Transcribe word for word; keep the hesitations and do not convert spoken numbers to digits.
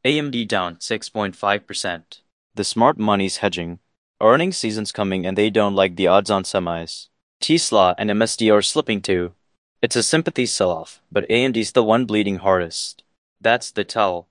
A M D down six point five percent. The smart money's hedging. Earnings season's coming and they don't like the odds-on semis. Tesla and M S D are slipping too. It's a sympathy sell-off, but A M D's the one bleeding hardest. That's the tell.